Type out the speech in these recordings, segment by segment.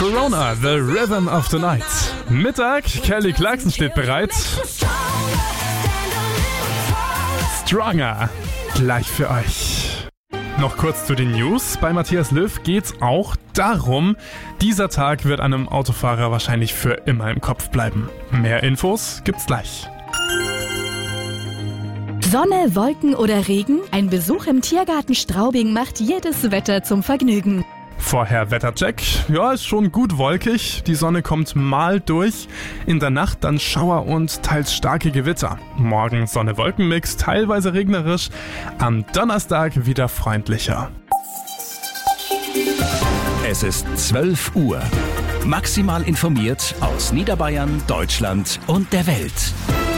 Corona, The Rhythm of the Night. Mittag, Kelly Clarkson steht bereit. Stronger, gleich für euch. Noch kurz zu den News. Bei Matthias Löw geht's auch darum, dieser Tag wird einem Autofahrer wahrscheinlich für immer im Kopf bleiben. Mehr Infos gibt's gleich. Sonne, Wolken oder Regen? Ein Besuch im Tiergarten Straubing macht jedes Wetter zum Vergnügen. Vorher Wettercheck. Ja, ist schon gut wolkig. Die Sonne kommt mal durch. In der Nacht dann Schauer und teils starke Gewitter. Morgen Sonne-Wolken-Mix, teilweise regnerisch. Am Donnerstag wieder freundlicher. Es ist 12 Uhr. Maximal informiert aus Niederbayern, Deutschland und der Welt.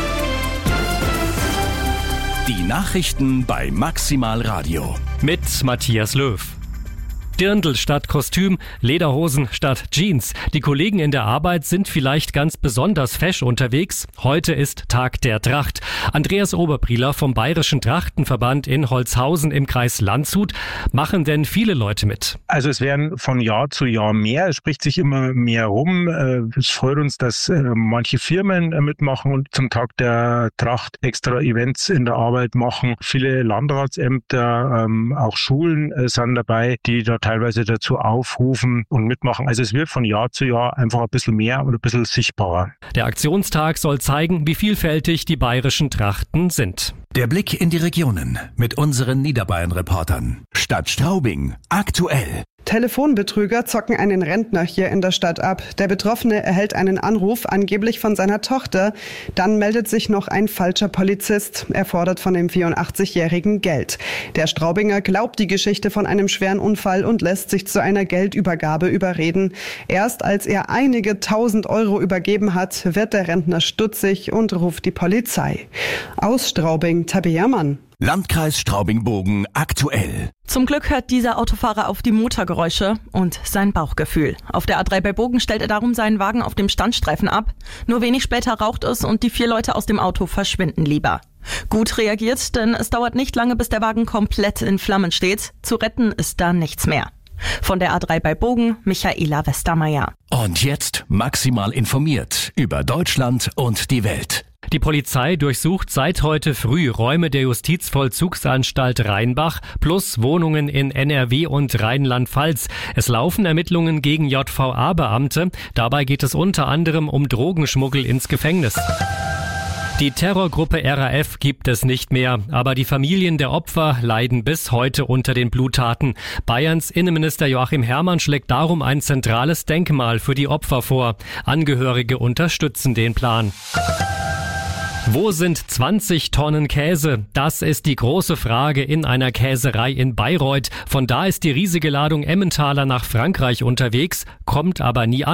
Die Nachrichten bei Maximal Radio. Mit Matthias Löw. Dirndl statt Kostüm, Lederhosen statt Jeans. Die Kollegen in der Arbeit sind vielleicht ganz besonders fesch unterwegs. Heute ist Tag der Tracht. Andreas Oberbrieler vom Bayerischen Trachtenverband in Holzhausen im Kreis Landshut. Machen denn viele Leute mit? Also es werden von Jahr zu Jahr mehr. Es spricht sich immer mehr rum. Es freut uns, dass manche Firmen mitmachen und zum Tag der Tracht extra Events in der Arbeit machen. Viele Landratsämter, auch Schulen sind dabei, die da teilweise dazu aufrufen und mitmachen. Also es wird von Jahr zu Jahr einfach ein bisschen mehr und ein bisschen sichtbarer. Der Aktionstag soll zeigen, wie vielfältig die bayerischen Trachten sind. Der Blick in die Regionen mit unseren Niederbayern-Reportern. Stadt Straubing, aktuell. Telefonbetrüger zocken einen Rentner hier in der Stadt ab. Der Betroffene erhält einen Anruf, angeblich von seiner Tochter. Dann meldet sich noch ein falscher Polizist. Er fordert von dem 84-Jährigen Geld. Der Straubinger glaubt die Geschichte von einem schweren Unfall und lässt sich zu einer Geldübergabe überreden. Erst als er einige 1.000 Euro übergeben hat, wird der Rentner stutzig und ruft die Polizei. Aus Straubing, Tabea Mann. Landkreis Straubing-Bogen aktuell. Zum Glück hört dieser Autofahrer auf die Motorgeräusche und sein Bauchgefühl. Auf der A3 bei Bogen stellt er darum seinen Wagen auf dem Standstreifen ab. Nur wenig später raucht es und die 4 Leute aus dem Auto verschwinden lieber. Gut reagiert, denn es dauert nicht lange, bis der Wagen komplett in Flammen steht. Zu retten ist da nichts mehr. Von der A3 bei Bogen, Michaela Westermeier. Und jetzt maximal informiert über Deutschland und die Welt. Die Polizei durchsucht seit heute früh Räume der Justizvollzugsanstalt Rheinbach plus Wohnungen in NRW und Rheinland-Pfalz. Es laufen Ermittlungen gegen JVA-Beamte. Dabei geht es unter anderem um Drogenschmuggel ins Gefängnis. Die Terrorgruppe RAF gibt es nicht mehr, aber die Familien der Opfer leiden bis heute unter den Bluttaten. Bayerns Innenminister Joachim Herrmann schlägt darum ein zentrales Denkmal für die Opfer vor. Angehörige unterstützen den Plan. Wo sind 20 Tonnen Käse? Das ist die große Frage in einer Käserei in Bayreuth. Von da ist die riesige Ladung Emmentaler nach Frankreich unterwegs, kommt aber nie an.